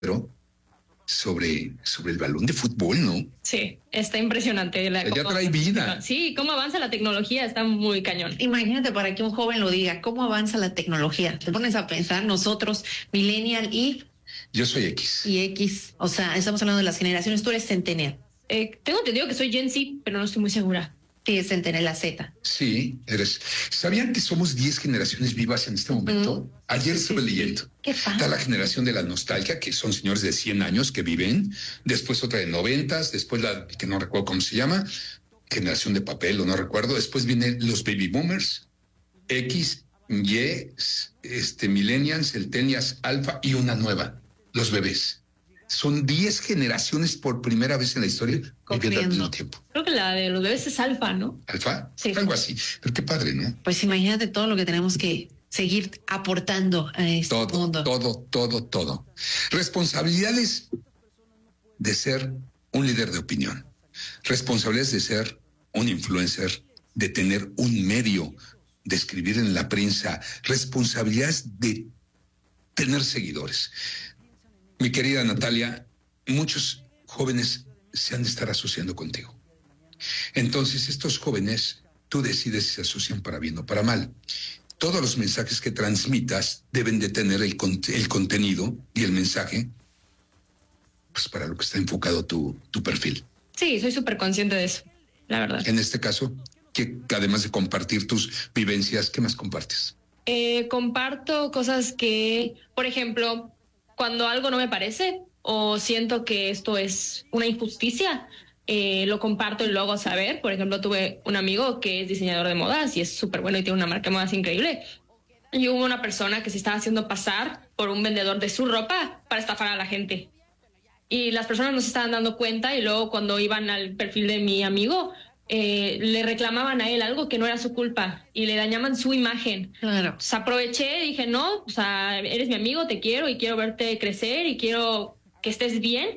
pero sobre el balón de fútbol, ¿no? Sí, está impresionante. Ya trae vida. Sí, cómo avanza la tecnología, está muy cañón. Imagínate para que un joven lo diga, cómo avanza la tecnología. Te pones a pensar, nosotros, millennial Yo soy X. y X, o sea, estamos hablando de las generaciones, tú eres centennial. Tengo entendido que soy Gen Z, pero no estoy muy segura. Sí, es centennial, la Z. Sí, eres. ¿Sabían que somos 10 generaciones vivas en este momento? Ayer estuve leyendo. Qué padre. Está la generación de la nostalgia, que son señores de 100 años que viven, después otra de 90, después la que no recuerdo cómo se llama, generación de papel o no recuerdo, después vienen los baby boomers, X, Y, millennials, centennials, alfa y una nueva, los bebés. Son 10 generaciones por primera vez en la historia viviendo al mismo tiempo. Creo que la de los bebés es alfa, ¿no? ¿Alfa? Sí. Algo así. Pero qué padre, ¿no? Pues imagínate todo lo que tenemos que seguir aportando a este mundo. Todo. Responsabilidades de ser un líder de opinión. Responsabilidades de ser un influencer, de tener un medio, de escribir en la prensa. Responsabilidades de tener seguidores. Mi querida Natalia, muchos jóvenes se han de estar asociando contigo. Entonces, estos jóvenes, tú decides si se asocian para bien o para mal. Todos los mensajes que transmitas deben de tener el contenido y el mensaje, pues para lo que está enfocado tu perfil. Sí, soy súper consciente de eso, la verdad. En este caso, que además de compartir tus vivencias, ¿qué más compartes? Comparto cosas que, por ejemplo, cuando algo no me parece o siento que esto es una injusticia, lo comparto y lo hago saber. Por ejemplo, tuve un amigo que es diseñador de modas y es súper bueno y tiene una marca de modas increíble. Y hubo una persona que se estaba haciendo pasar por un vendedor de su ropa para estafar a la gente. Y las personas no se estaban dando cuenta y luego cuando iban al perfil de mi amigo, le reclamaban a él algo que no era su culpa y le dañaban su imagen. Claro. O sea, aproveché y dije, no, o sea, eres mi amigo, te quiero y quiero verte crecer y quiero que estés bien.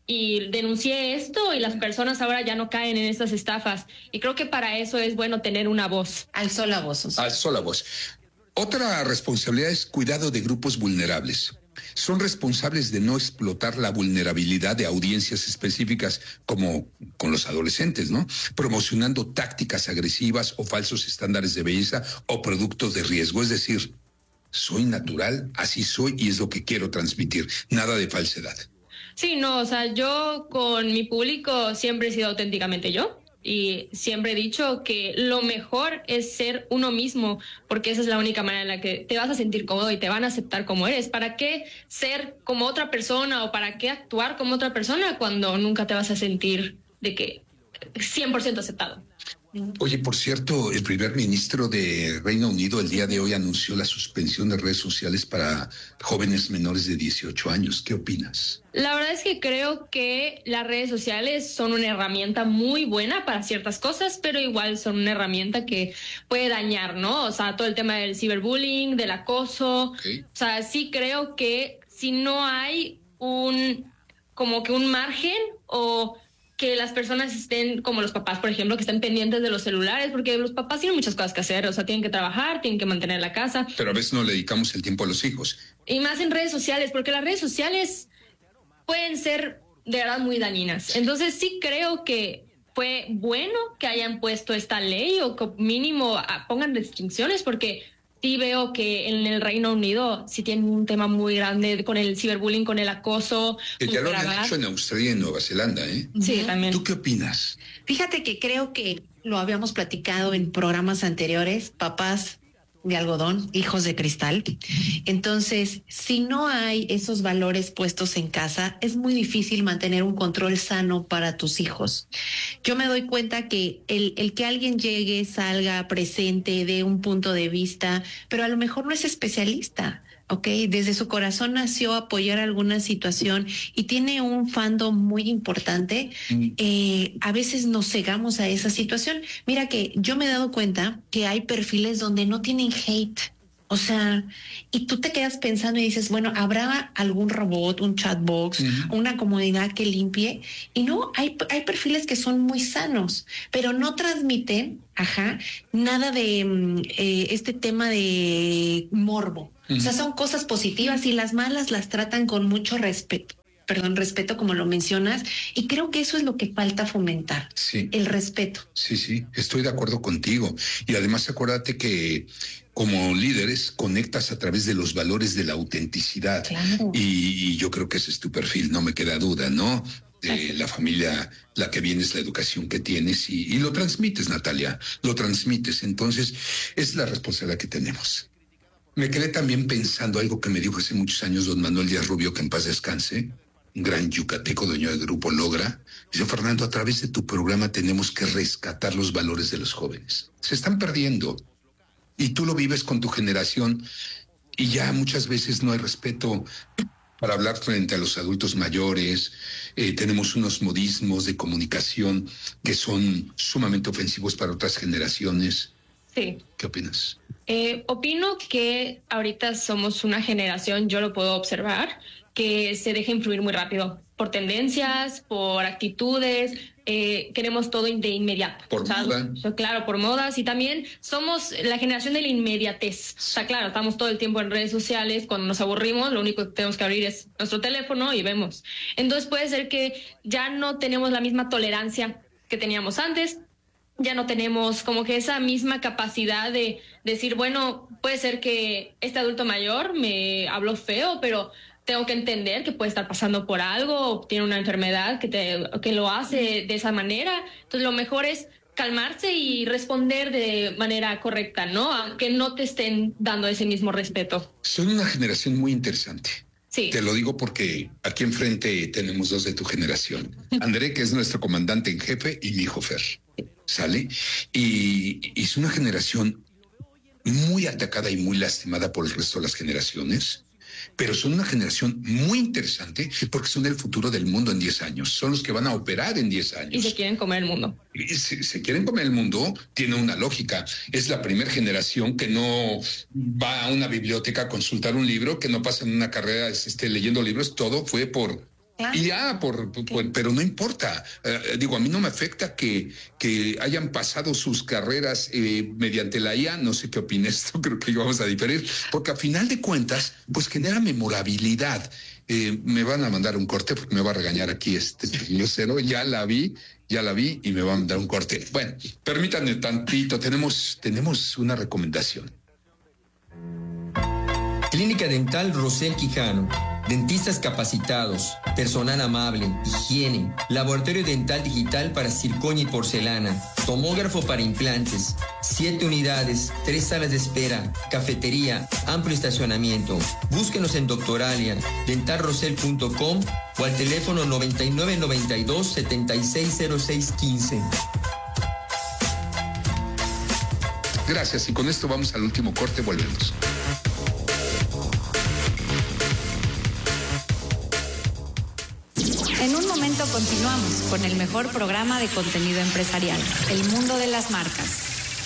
Y denuncié esto y las personas ahora ya no caen en estas estafas. Y creo que para eso es bueno tener una voz. Alzó la voz. O sea. Alzó la voz. Otra responsabilidad es cuidado de grupos vulnerables. Son responsables de no explotar la vulnerabilidad de audiencias específicas como con los adolescentes, ¿no? Promocionando tácticas agresivas o falsos estándares de belleza o productos de riesgo. Es decir, soy natural, así soy y es lo que quiero transmitir. Nada de falsedad. Sí, no, o sea, yo con mi público siempre he sido auténticamente yo. Y siempre he dicho que lo mejor es ser uno mismo, porque esa es la única manera en la que te vas a sentir cómodo y te van a aceptar como eres. ¿Para qué ser como otra persona o para qué actuar como otra persona cuando nunca te vas a sentir de que 100% aceptado? Oye, por cierto, el primer ministro de Reino Unido el día de hoy anunció la suspensión de redes sociales para jóvenes menores de 18 años. ¿Qué opinas? La verdad es que creo que las redes sociales son una herramienta muy buena para ciertas cosas, pero igual son una herramienta que puede dañar, ¿no? O sea, todo el tema del ciberbullying, del acoso. Okay. O sea, sí creo que si no hay como que un margen o que las personas estén, como los papás, por ejemplo, que estén pendientes de los celulares, porque los papás tienen muchas cosas que hacer, o sea, tienen que trabajar, tienen que mantener la casa. Pero a veces no le dedicamos el tiempo a los hijos. Y más en redes sociales, porque las redes sociales pueden ser de verdad muy dañinas. Entonces sí creo que fue bueno que hayan puesto esta ley o que mínimo pongan restricciones, porque sí veo que en el Reino Unido sí tienen un tema muy grande con el ciberbullying, con el acoso. Que ya lo han hecho en Australia y en Nueva Zelanda, ¿eh? Sí, también. ¿Tú qué opinas? Fíjate que creo que lo habíamos platicado en programas anteriores, papás de algodón, hijos de cristal. Entonces, si no hay esos valores puestos en casa, es muy difícil mantener un control sano para tus hijos. Yo me doy cuenta que el que alguien llegue, salga, presente, dé un punto de vista, pero a lo mejor no es especialista. ¿Ok? Desde su corazón nació apoyar alguna situación y tiene un fandom muy importante. A veces nos cegamos a esa situación. Mira que yo me he dado cuenta que hay perfiles donde no tienen hate. O sea, y tú te quedas pensando y dices, bueno, ¿habrá algún robot, un chatbox, una comunidad que limpie? Y no, hay perfiles que son muy sanos, pero no transmiten, nada de este tema de morbo. O sea, son cosas positivas y las malas las tratan con mucho respeto. Respeto, como lo mencionas, y creo que eso es lo que falta fomentar, sí, el respeto. Sí, estoy de acuerdo contigo. Y además acuérdate que como líderes conectas a través de los valores de la autenticidad. Claro. Y yo creo que ese es tu perfil, no me queda duda, ¿no? La familia, la que vienes, la educación que tienes y lo transmites, Natalia, lo transmites. Entonces, es la responsabilidad que tenemos. Me quedé también pensando algo que me dijo hace muchos años don Manuel Díaz Rubio, que en paz descanse, un gran yucateco, dueño del Grupo Logra. Dice, Fernando, a través de tu programa tenemos que rescatar los valores de los jóvenes. Se están perdiendo. Y tú lo vives con tu generación y ya muchas veces no hay respeto para hablar frente a los adultos mayores. Tenemos unos modismos de comunicación que son sumamente ofensivos para otras generaciones. Sí. ¿Qué opinas? Opino que ahorita somos una generación, yo lo puedo observar, que se deja influir muy rápido por tendencias, por actitudes. Queremos todo de inmediato. Por moda. Claro, por modas. Y también somos la generación de la inmediatez. O sea, claro, estamos todo el tiempo en redes sociales. Cuando nos aburrimos, lo único que tenemos que abrir es nuestro teléfono y vemos. Entonces puede ser que ya no tenemos la misma tolerancia que teníamos antes. Ya no tenemos como que esa misma capacidad de decir, bueno, puede ser que este adulto mayor me habló feo, pero tengo que entender que puede estar pasando por algo o tiene una enfermedad que lo hace de esa manera. Entonces lo mejor es calmarse y responder de manera correcta, ¿no? Aunque no te estén dando ese mismo respeto. Son una generación muy interesante. Sí. Te lo digo porque aquí enfrente tenemos dos de tu generación. André, que es nuestro comandante en jefe, y mi hijo Fer. ¿Sale? Y es una generación muy atacada y muy lastimada por el resto de las generaciones, pero son una generación muy interesante porque son el futuro del mundo en 10 años. Son los que van a operar en 10 años. Y se quieren comer el mundo. Y se quieren comer el mundo, tiene una lógica. Es la primera generación que no va a una biblioteca a consultar un libro, que no pasa en una carrera leyendo libros. Todo fue por... Claro. Y ya, pero no importa. A mí no me afecta que hayan pasado sus carreras mediante la IA. No sé qué opinas tú, creo que íbamos a diferir, porque a final de cuentas, pues genera memorabilidad. Me van a mandar un corte porque me va a regañar aquí yo cero. Ya la vi y me va a mandar un corte. Bueno, permítanme tantito, tenemos una recomendación. Clínica Dental Rosel Quijano. Dentistas capacitados, personal amable, higiene, laboratorio dental digital para circonia y porcelana, tomógrafo para implantes, 7 unidades, 3 salas de espera, cafetería, amplio estacionamiento. Búsquenos en Doctoralia, dentalrosel.com o al teléfono 9992-760615. Gracias, y con esto vamos al último corte, volvemos. En un momento continuamos con el mejor programa de contenido empresarial, El Mundo de las Marcas.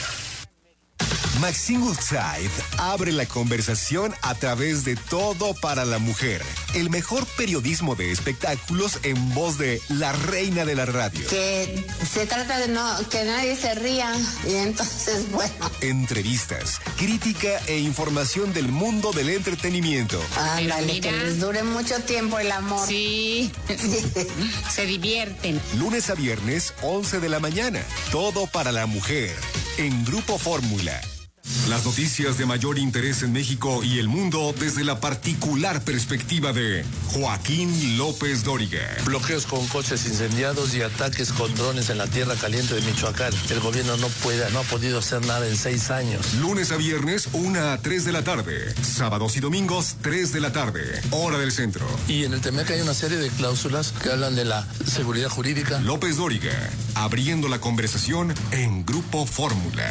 Maxine Woodside abre la conversación a través de Todo para la Mujer. El mejor periodismo de espectáculos en voz de la reina de la radio. Que se trata de que nadie se ría y entonces, bueno. Entrevistas, crítica e información del mundo del entretenimiento. Ándale, que les dure mucho tiempo el amor. Sí, se divierten. Lunes a viernes, 11 de la mañana. Todo para la Mujer, en Grupo Fórmula. Las noticias de mayor interés en México y el mundo desde la particular perspectiva de Joaquín López Dóriga. Bloqueos con coches incendiados y ataques con drones en la tierra caliente de Michoacán. El gobierno no ha podido hacer nada en 6 años. Lunes a viernes, 1 a 3 de la tarde. Sábados y domingos, 3 de la tarde. Hora del centro. Y en el TEMEC hay una serie de cláusulas que hablan de la seguridad jurídica. López Dóriga, abriendo la conversación en Grupo Fórmula.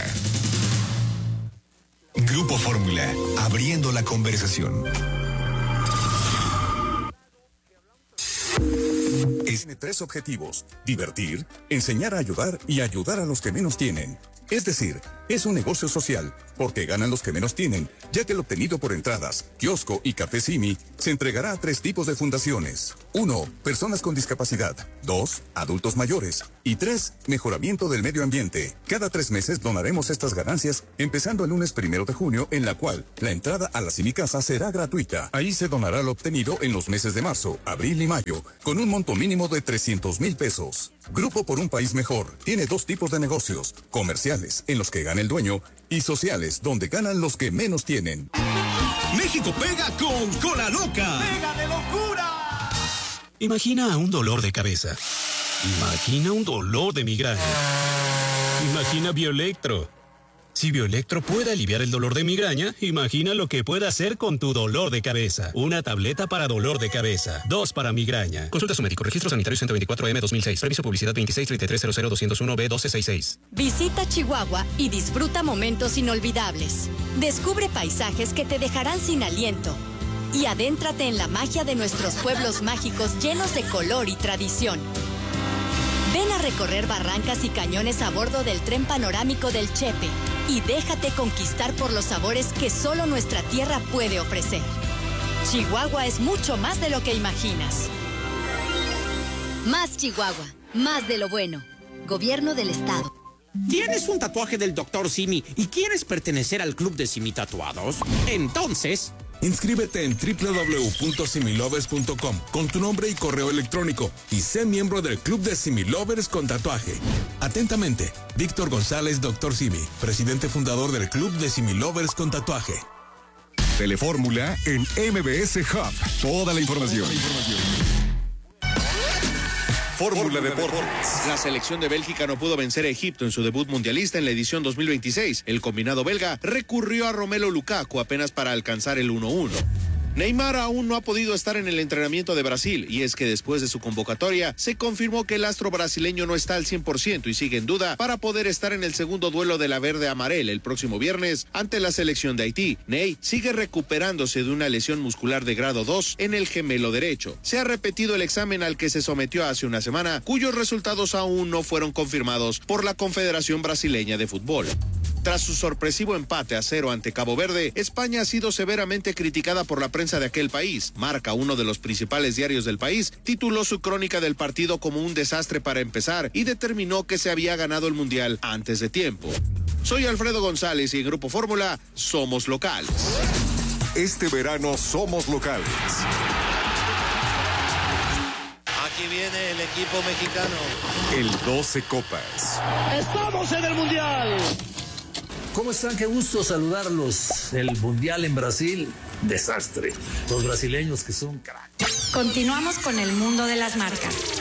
Grupo Fórmula, abriendo la conversación. Tiene 3 objetivos: divertir, enseñar a ayudar y ayudar a los que menos tienen. Es decir, es un negocio social, porque ganan los que menos tienen, ya que el obtenido por entradas, kiosco y café Simi se entregará a 3 tipos de fundaciones. 1. Personas con discapacidad. 2. Adultos mayores. Y 3. Mejoramiento del medio ambiente. Cada 3 meses donaremos estas ganancias, empezando el lunes 1 de junio, en la cual la entrada a la Simicasa será gratuita. Ahí se donará lo obtenido en los meses de marzo, abril y mayo, con un monto mínimo de 300,000 pesos. Grupo por un País Mejor tiene 2 tipos de negocios: comerciales, en los que gana el dueño, y sociales, donde ganan los que menos tienen. México pega con Cola Loca. ¡Pega de locura! Imagina un dolor de cabeza. Imagina un dolor de migraña. Imagina Bioelectro. Si Bioelectro puede aliviar el dolor de migraña, imagina lo que puede hacer con tu dolor de cabeza. Una tableta para dolor de cabeza. 2 para migraña. Consulta a su médico. Registro sanitario 124M-2006. Previso publicidad 263300-201-B1266. Visita Chihuahua y disfruta momentos inolvidables. Descubre paisajes que te dejarán sin aliento. Y adéntrate en la magia de nuestros pueblos mágicos llenos de color y tradición. Ven a recorrer barrancas y cañones a bordo del tren panorámico del Chepe y déjate conquistar por los sabores que solo nuestra tierra puede ofrecer. Chihuahua es mucho más de lo que imaginas. Más Chihuahua, más de lo bueno. Gobierno del Estado. ¿Tienes un tatuaje del Dr. Simi y quieres pertenecer al club de Simi Tatuados? Entonces, inscríbete en www.similovers.com con tu nombre y correo electrónico y sé miembro del Club de Similovers con tatuaje. Atentamente, Víctor González, Dr. Simi, presidente fundador del Club de Similovers con tatuaje. Telefórmula en MBS Hub. Toda la información. Fórmula Deportes. La selección de Bélgica no pudo vencer a Egipto en su debut mundialista en la edición 2026. El combinado belga recurrió a Romelu Lukaku apenas para alcanzar el 1-1. Neymar aún no ha podido estar en el entrenamiento de Brasil, y es que después de su convocatoria se confirmó que el astro brasileño no está al 100% y sigue en duda para poder estar en el segundo duelo de la verde amarela el próximo viernes ante la selección de Haití. Ney sigue recuperándose de una lesión muscular de grado 2 en el gemelo derecho. Se ha repetido el examen al que se sometió hace una semana, cuyos resultados aún no fueron confirmados por la Confederación Brasileña de Fútbol. Tras su sorpresivo empate a 0 ante Cabo Verde, España ha sido severamente criticada por la prensa de aquel país. Marca, uno de los principales diarios del país, tituló su crónica del partido como un desastre para empezar y determinó que se había ganado el Mundial antes de tiempo. Soy Alfredo González y en Grupo Fórmula somos locales. Este verano somos locales. Aquí viene el equipo mexicano. El 12 Copas. ¡Estamos en el Mundial! ¿Cómo están? Qué gusto saludarlos. El Mundial en Brasil, desastre. Los brasileños que son crack. Continuamos con el mundo de las marcas.